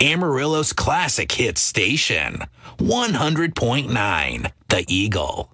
Amarillo's classic hit station, 100.9 The Eagle.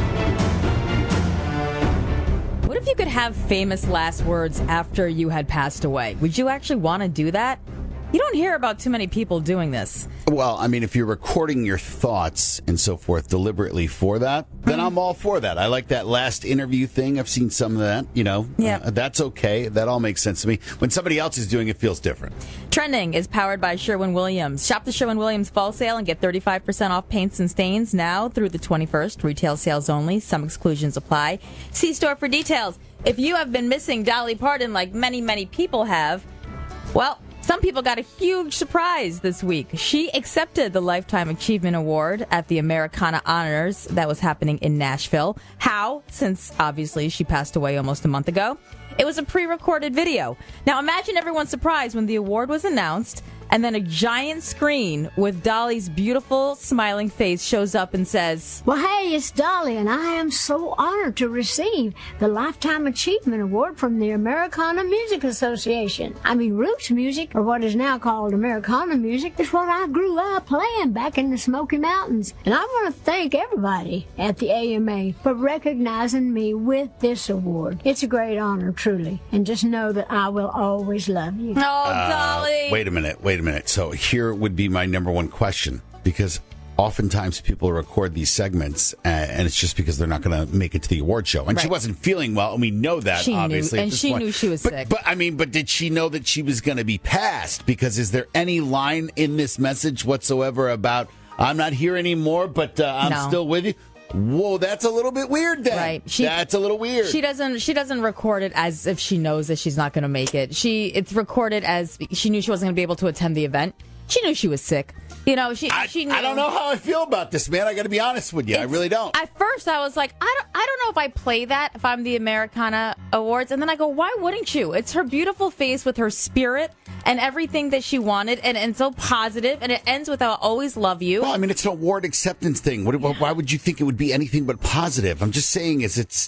What if you could have famous last words after you had passed away? Would you actually want to do that? You don't hear about too many people doing this. Well, I mean, if you're recording your thoughts and so forth deliberately for that, then I'm all for that. I like that last interview thing. I've seen some of that, that's okay. That all makes sense to me. When somebody else is doing it, feels different. Trending is powered by Sherwin-Williams. Shop the Sherwin-Williams fall sale and get 35% off paints and stains now through the 21st. Retail sales only. Some exclusions apply. See store for details. If you have been missing Dolly Parton like many, many people have, well, some people got a huge surprise this week. She accepted the Lifetime Achievement Award at the Americana Honors that was happening in Nashville. How? Since obviously she passed away almost a month ago. It was a pre-recorded video. Now imagine everyone's surprise when the award was announced and then a giant screen with Dolly's beautiful smiling face shows up and says, "Well, hey, it's Dolly, and I am so honored to receive the Lifetime Achievement Award from the Americana Music Association. I mean, roots music, or what is now called Americana music, is what I grew up playing back in the Smoky Mountains. And I want to thank everybody at the AMA for recognizing me with this award. It's a great honor, truly. And just know that I will always love you." "Oh, Dolly." Wait a minute. So here would be my number one question, because oftentimes people record these segments and it's just because they're not going to make it to the award show. And She wasn't feeling well, and we know that, obviously. She knew she was sick. But did she know that she was going to be passed? Because is there any line in this message whatsoever about, I'm not here anymore, but I'm still with you? Whoa, that's a little bit weird then. Right. That's a little weird. She doesn't record it as if she knows that she's not going to make it. It's recorded as she knew she wasn't going to be able to attend the event. She knew she was sick. She knew. I don't know how I feel about this, man. I got to be honest with you. I really don't. At first, I was like, I don't know if I play that if I'm the Americana Awards. And then I go, why wouldn't you? It's her beautiful face with her spirit and everything that she wanted, and so positive, and it ends with "I'll always love you." Well, I mean, it's an award acceptance thing. Why would you think it would be anything but positive? I'm just saying it's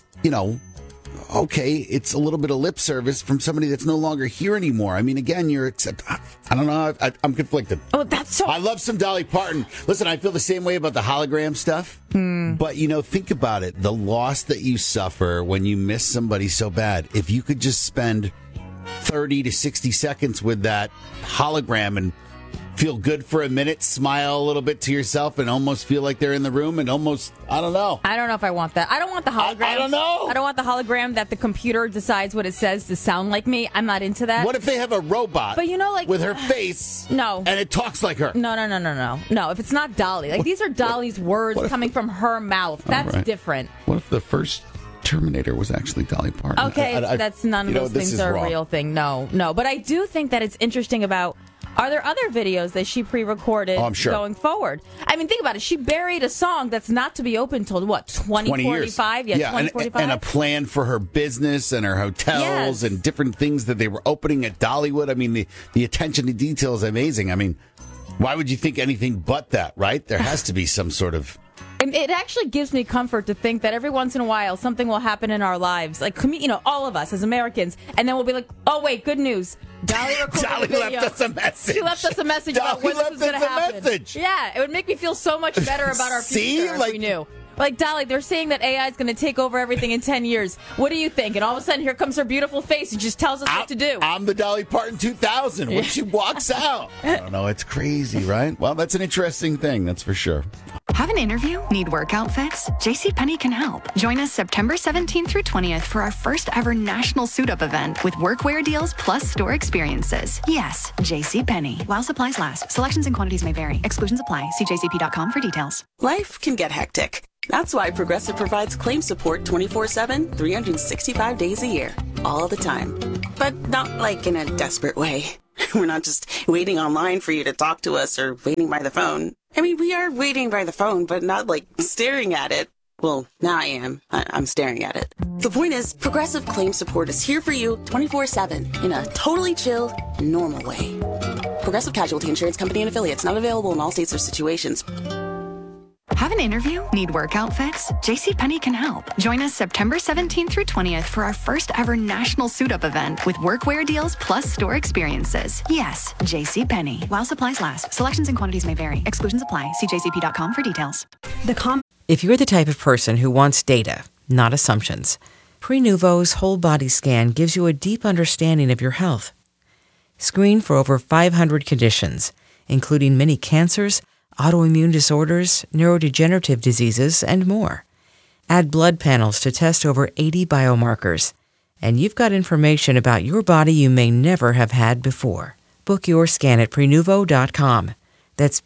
okay, it's a little bit of lip service from somebody that's no longer here anymore. I mean, again, I don't know. I'm conflicted. Oh, that's so... I love some Dolly Parton. Listen, I feel the same way about the hologram stuff. But, think about it. The loss that you suffer when you miss somebody so bad. If you could just spend 30 to 60 seconds with that hologram and feel good for a minute, smile a little bit to yourself, and almost feel like they're in the room, and almost, I don't know. I don't know if I want that. I don't want the hologram. I don't know. I don't want the hologram that the computer decides what it says to sound like me. I'm not into that. What if they have a robot with her face and it talks like her? No. No, if it's not Dolly. These are Dolly's words coming from her mouth. That's different. What if the first Terminator was actually Dolly Parton? Okay, that's none of those things are a real thing. No. But I do think that it's interesting about, are there other videos that she pre-recorded going forward? I mean, think about it. She buried a song that's not to be open till, 2045? Yeah, 2045? And a plan for her business and her hotels and different things that they were opening at Dollywood. I mean, the attention to detail is amazing. I mean, why would you think anything but that, right? There has to be some sort of... It actually gives me comfort to think that every once in a while something will happen in our lives, all of us as Americans, and then we'll be like, "Oh wait, good news! Dolly recorded a video. Left us a message. She left us a message about when this was going to happen." Message. Yeah, it would make me feel so much better about our future if we knew. Like, Dolly, they're saying that AI is going to take over everything in 10 years. What do you think? And all of a sudden, here comes her beautiful face and just tells us what to do. I'm the Dolly Parton 2000 when she walks out. I don't know. It's crazy, right? Well, that's an interesting thing. That's for sure. Have an interview? Need work outfits? JCPenney can help. Join us September 17th through 20th for our first ever national suit-up event with workwear deals plus store experiences. Yes, JCPenney. While supplies last, selections and quantities may vary. Exclusions apply. See jcp.com for details. Life can get hectic. That's why Progressive provides claim support 24/7, 365 days a year, all the time. But not like in a desperate way. We're not just waiting online for you to talk to us or waiting by the phone. I mean, we are waiting by the phone, but not like staring at it. Well, now I am. I'm staring at it. The point is, Progressive Claim Support is here for you 24/7 in a totally chill, normal way. Progressive Casualty Insurance Company and Affiliates, not available in all states or situations. Have an interview? Need work outfits? JCPenney can help. Join us September 17th through 20th for our first ever national suit-up event with workwear deals plus store experiences. Yes, JCPenney. While supplies last, selections and quantities may vary. Exclusions apply. See jcp.com for details. If you're the type of person who wants data, not assumptions, Prenuvo's whole body scan gives you a deep understanding of your health. Screen for over 500 conditions, including many cancers, autoimmune disorders, neurodegenerative diseases, and more. Add blood panels to test over 80 biomarkers, and you've got information about your body you may never have had before. Book your scan at Prenuvo.com. That's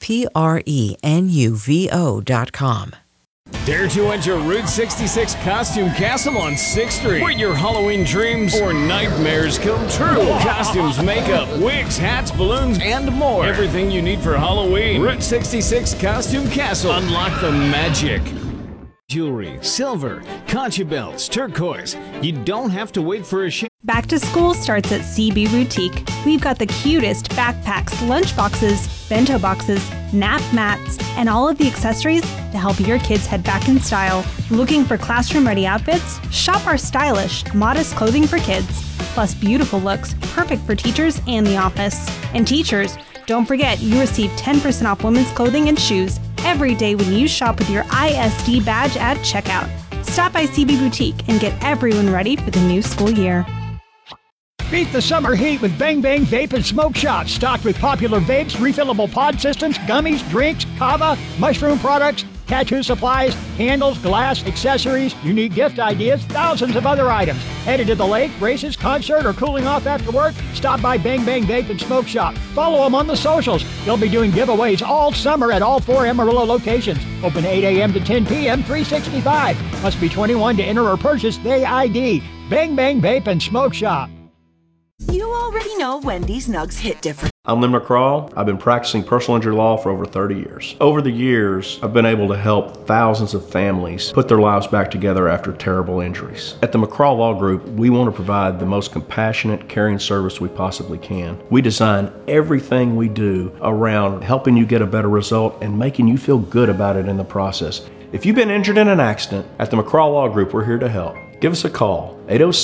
Prenuvo.com. Dare to enter Route 66 Costume Castle on 6th Street, where your Halloween dreams or nightmares come true. Costumes, makeup, wigs, hats, balloons, and more. Everything you need for Halloween. Route 66 Costume Castle. Unlock the magic. Jewelry, silver, concha belts, turquoise. You don't have to wait for a Back to school starts at CB Boutique. We've got the cutest backpacks, lunch boxes, bento boxes, nap mats, and all of the accessories to help your kids head back in style. Looking for classroom-ready outfits? Shop our stylish, modest clothing for kids. Plus beautiful looks, perfect for teachers and the office. And teachers, don't forget you receive 10% off women's clothing and shoes every day when you shop with your ISD badge at checkout. Stop by CB Boutique and get everyone ready for the new school year. Beat the summer heat with Bang Bang Vape and Smoke Shop, stocked with popular vapes, refillable pod systems, gummies, drinks, kava, mushroom products, tattoo supplies, candles, glass, accessories, unique gift ideas, thousands of other items. Headed to the lake, races, concert, or cooling off after work? Stop by Bang Bang Vape and Smoke Shop. Follow them on the socials. They'll be doing giveaways all summer at all 4 Amarillo locations. Open 8 a.m. to 10 p.m., 365. Must be 21 to enter or purchase the ID. Bang Bang Vape and Smoke Shop. You already know Wendy's nugs hit different. I'm Lynn McCraw. I've been practicing personal injury law for over 30 years. Over the years, I've been able to help thousands of families put their lives back together after terrible injuries. At the McCraw Law Group, we want to provide the most compassionate, caring service we possibly can. We design everything we do around helping you get a better result and making you feel good about it in the process. If you've been injured in an accident, at the McCraw Law Group, we're here to help. Give us a call,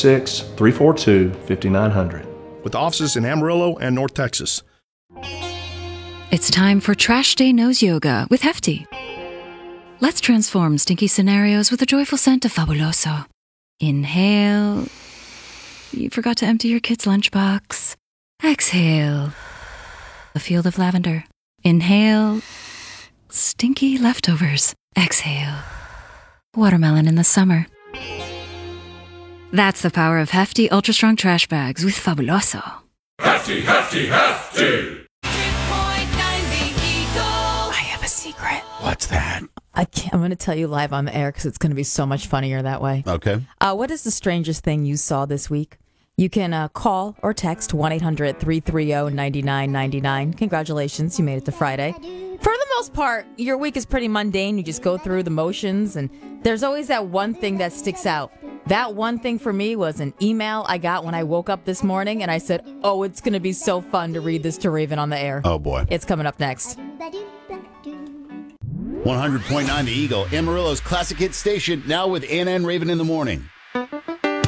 806-342-5900. With offices in Amarillo and North Texas. It's time for Trash Day Nose Yoga with Hefty. Let's transform stinky scenarios with a joyful scent of Fabuloso. Inhale. You forgot to empty your kid's lunchbox. Exhale. A field of lavender. Inhale. Stinky leftovers. Exhale. Watermelon in the summer. That's the power of Hefty Ultra Strong Trash Bags with Fabuloso. Hefty, Hefty, Hefty! I have a secret. What's that? I'm going to tell you live on the air because it's going to be so much funnier that way. Okay. What is the strangest thing you saw this week? You can call or text 1-800-330-9999. Congratulations, you made it to Friday. For the most part, your week is pretty mundane. You just go through the motions, and there's always that one thing that sticks out. That one thing for me was an email I got when I woke up this morning, and I said, oh, it's going to be so fun to read this to Raven on the air. Oh, boy. It's coming up next. 100.9 The Eagle, Amarillo's classic hit station, now with Anna and Raven in the morning.